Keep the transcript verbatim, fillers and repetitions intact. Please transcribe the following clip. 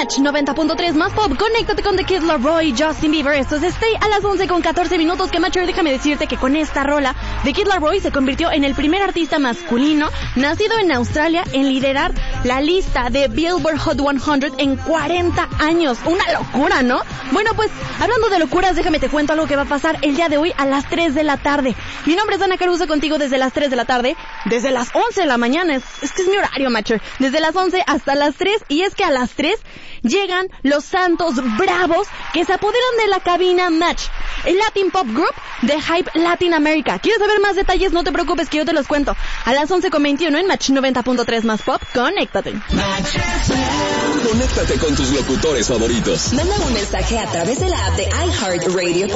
Match noventa punto tres más pop. Conéctate con The Kid Laroi, Justin Bieber. Esto es Stay a las once con catorce minutos. Que Matcher, déjame decirte que con esta rola, The Kid Laroi se convirtió en el primer artista masculino nacido en Australia en liderar la lista de Billboard Hot cien en cuarenta años. Una locura, ¿no? Bueno, pues, hablando de locuras, déjame te cuento algo que va a pasar el día de hoy a las tres de la tarde. Mi nombre es Ana Caruso, contigo desde las tres de la tarde, desde las once de la mañana. Es, es que es mi horario, Matcher. Desde las once hasta las tres, y es que a las tres llegan los Santos Bravos, que se apoderan de la cabina Match, el Latin Pop Group de Hype Latin America. ¿Quieres saber más detalles? No te preocupes que yo te los cuento a las once con veintiuno en Match noventa punto tres más pop. Conéctate. Conéctate con tus locutores favoritos. Manda un mensaje a través de la app de iHeartRadio.